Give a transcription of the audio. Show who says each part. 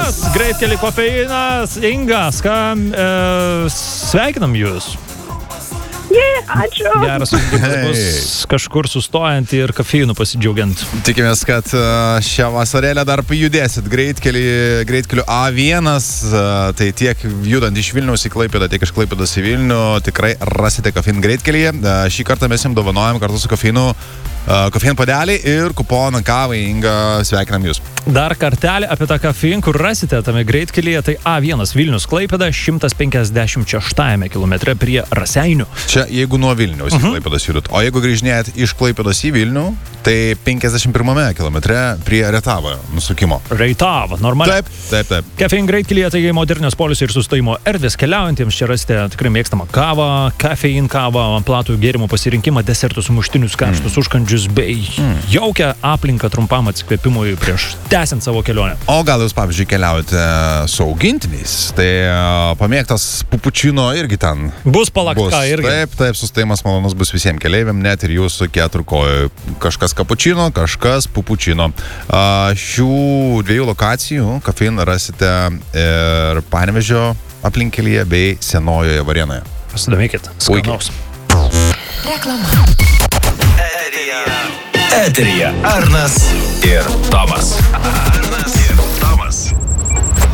Speaker 1: Tomas, Greitkely kofeinas, Inga, sveikinam jūs.
Speaker 2: Ačiū.
Speaker 1: Geras bus kažkur sustojant ir kofeinu pasidžiaugiant.
Speaker 3: Tikimės, kad šią vasarėlę dar pajudėsit Greitkeliu A1, tai tiek judant iš Vilniaus į Klaipėdą, tiek iš Klaipėdos į Vilnių, tikrai rasite kofeiną Greitkelyje. Šį kartą mes jums dovanojam kartu su kofeinu padelį ir kuponą kavai. Inga, sveikinam jūs.
Speaker 1: Dar kartelį apie tą kofeiną, kur rasite tame Greitkelyje, tai A1 Vilnius Klaipėda 156 kilometre prie Raseinių.
Speaker 3: Čia jeigu nuo Vilniaus į Klaipėdos judat, o jeigu grįžinėjat iš Klaipėdos į Vilnių, tai 51 kilometre prie Rietavo nusukimo.
Speaker 1: Rietavo, normaliai.
Speaker 3: Taip.
Speaker 1: Kofein Greitkelyje, tai modernios poilsio ir sustojimo erdvės keliaujantiems. Čia rasite tikrai mėgstamą kavą, kofein kavą, platų gėrimų pasirinkimą, desertus, sumuštinius, karštus užkandžius bei jaukią aplinką trumpam atsikvėpimui prieš tęsiant savo kelionę.
Speaker 3: O gal jūs, pavyzdžiui, keliaujate su augintiniais, tai pamėgtas pupučino irgi ten
Speaker 1: bus palakta irgi.
Speaker 3: Taip, sustojimas malonus bus visiems keleiviam, net ir jūsų keturkojų. Kažkas kapučino, kažkas pupučino. Šių dviejų lokacijų kofeiną rasite ir Panevėžio aplinkkelyje bei Senojoje Varėnoje.
Speaker 1: Pasidomėkit. Skanaus.
Speaker 4: Reklama. Eteryje Arnas ir Tomas.